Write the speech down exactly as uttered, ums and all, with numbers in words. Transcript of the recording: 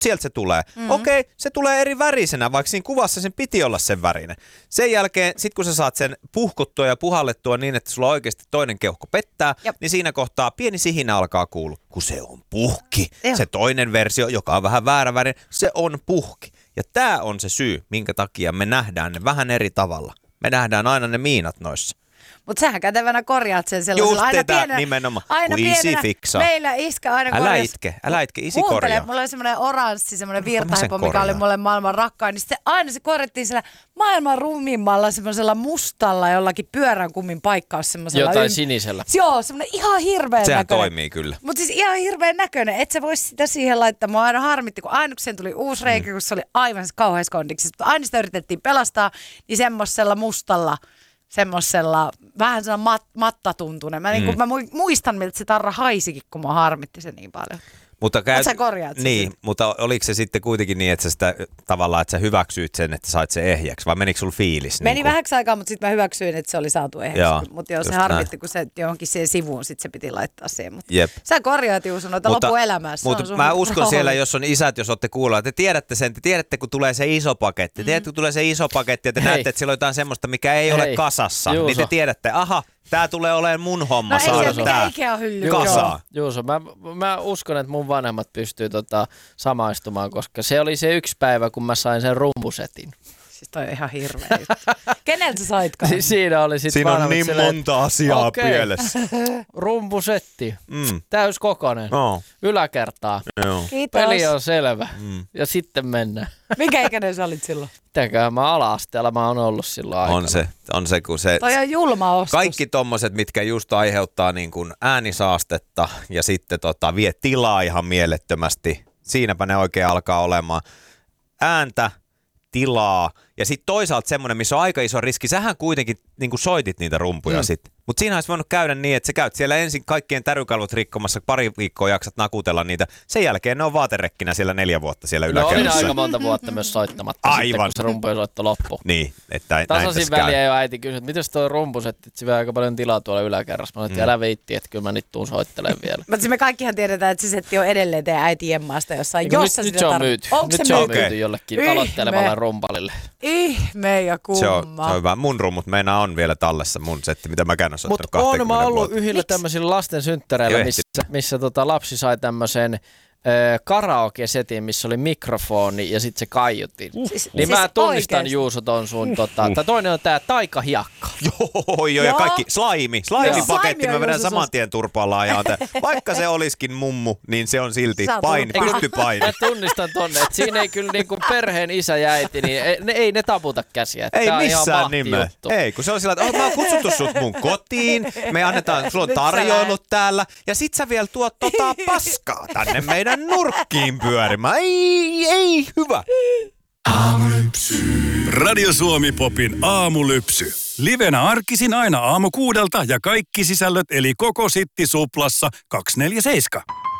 sieltä se tulee. Mm-hmm. Okei, se tulee eri värisenä, vaikka siinä kuvassa sen piti olla sen värinen. Sen jälkeen, sit kun sä saat sen puhkuttua ja puhallettua niin, että sulla oikeasti toinen keuhko pettää, Jop. niin siinä kohtaa pieni sihinä alkaa kuulua, kun se on puhki. Joo. Se toinen versio, joka on vähän väärä värinen, se on puhki. Ja tää on se syy, minkä takia me nähdään ne vähän eri tavalla. Me nähdään aina ne miinat noissa. Mutta sähän kätevänä korjaat sen sellaisella. Just aina tätä pienenä, nimenomaan. Aina Kun isi pienenä. fiksaa. Meillä iskä aina Älä korjasi. itke, älä itke, isi Kuuntele, korjaa. mulla oli semmoinen oranssi, semmoinen virtahepo, mikä korjaan? oli mulle maailman rakkain. Niin sitten aina se korjattiin sillä maailman rumimmalla semmoisella mustalla jollakin pyörän kummin paikkaus semmoisella. Jotain ym... sinisellä. Joo, semmoinen ihan hirveän Sehän näköinen. toimii kyllä. Mutta siis ihan hirveän näköinen. Et sä vois sitä siihen laittaa. Mua aina harmitti, kun aina kun sen tuli uusi reikä, mm. kun se oli aivan kauheassa kondiksessa. Aina sitä yritettiin pelastaa, niin semmoisella mustalla, semmoisella vähän sellainen mat, mattatuntunen. Mä, mm. niin kun, mä muistan, miltä se tarra haisikin, kun mua harmitti se niin paljon. Mutta käy... sä korjaat sen Niin, siitä? mutta oliko se sitten kuitenkin niin, että sä sitä tavallaan, että sä hyväksyit sen, että sait sen ehjäksi, vai menikö sulla fiilis? Meni niin vähäksi aikaa, mutta sitten mä hyväksyin, että se oli saatu ehjäksi. Mutta joo, se harmitti, kun se johonkin siihen sivuun sit se piti laittaa siihen. Mutta Jep. sä korjaat Juuso noita loppuelämässä. Mutta mä uskon siellä, jos on isät, jos olette kuulla, te tiedätte sen, te tiedätte, kun tulee se iso paketti. Mm. Tiedätte, kun tulee se iso paketti ja te Hei. näette, että siellä on jotain semmoista, mikä ei Hei. ole kasassa. Juuso. Niin te tiedätte, aha, tää tulee olemaan mun homma No saada ei se tää mikä Ikea hylly. kasaan. Juuso, mä, mä uskon, että mun vanhemmat pystyy tota samaistumaan, koska se oli se yksi päivä, kun mä sain sen rumpusetin. Siis toi on ihan hirveä juttu. Keneltä sä saitkaan? Siinä oli sit Siinä on vanhemmat niin silleen, monta asiaa okei. pielessä. rumpusetti, Mm. täyskokoinen, No, yläkertaa, joo. Kiitos. peli on selvä Mm. ja sitten mennään. Mikä ikäinen sä olit silloin? Mitäköhän mä ala-asteella mä oon ollut silloin aikana. On se, on se, kun se... Toi on julma ostos. Kaikki tommoset, mitkä just aiheuttaa niin kuin äänisaastetta ja sitten tota, vie tilaa ihan mielettömästi. Siinäpä ne oikein alkaa olemaan. Ääntä, tilaa ja sitten toisaalta semmoinen, missä on aika iso riski. Sähän kuitenkin niin kuin soitit niitä rumpuja mm. sitten. Mutta siinä olisi voinut käydä niin, että sä käyt siellä ensin kaikkien tärykalvot rikkomassa, pari viikkoa jaksat nakutella niitä. Sen jälkeen ne on vaaterekkinä siellä neljä vuotta siellä No oli yläkerrassa. aika monta vuotta myös soittamatta, Aivan. sitten, kun se rumpujen soitto loppui. Niin, että näin Tasaisin tässä käy. väliä jo äiti kysyi, että mitäs toi rumpusetti, että se vie aika paljon tilaa tuolla yläkerrassa. Mä sanoin, että Mm. älä viitti, että kyllä mä nyt tuun soittelemaan vielä. Mutta me kaikkihan tiedetään, että se setti on edelleen teidän äiti jemmaasta jossain. Nyt, Jos sä nyt sitä se on tar- myyty. Onko Nyt se se on myyty? myyty jollekin Ihme. aloittelevalle rumpalille. Ihme ja kumma. Se on, se on hyvä. Mun rummut meinaa on vielä tallessa mun setti, mitä mäkään olen soittanut Mutta on kaksikymmentä mä ollut vuotta. yhdellä Miksi? tämmöisillä lasten synttäreillä, Ei missä, missä tota lapsi sai tämmöisen karaoke-setin, missä oli mikrofoni ja sitten se kaiutin. Siis- niin siis mä tunnistan oikeesti? Juuso ton sun, tota, tai toinen on tää taikahiakka. Joo, joo, ja Joo. kaikki, slaimi, slaimin-paketti, Slaimi mä on vedän Juuso saman sus. tien turpaalla ajaa. Vaikka se olisikin mummu, niin se on silti Sä oot paini, turpaa. pysty paini. Mä tunnistan tonne, että siinä ei kyllä niinku perheen isä ja äiti, niin ei ne, ei ne taputa käsiä. Ei Tää on ihan missään mahti nimessä. juttu. Ei, kun se on sillä, että oh, mä oon kutsuttu sut mun kotiin, me annetaan, sulla on tarjoilut täällä, ja sit sä vielä tuot tota paskaa tänne meidän nurkkiin pyörimään. Ei, ei, hyvä. Radio Suomi Popin aamulypsy. Livenä arkisin aina aamu kuudelta ja kaikki sisällöt eli koko Sitti Suplassa kaksikymmentäneljä seitsemän.